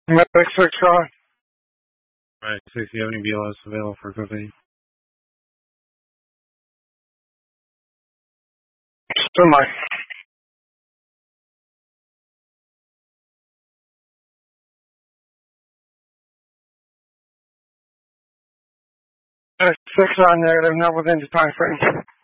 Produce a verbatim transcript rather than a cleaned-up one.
Medic six calling. Right, six, you have any B L S available for cooking? Semi. Medic six on negative, not within the time frame.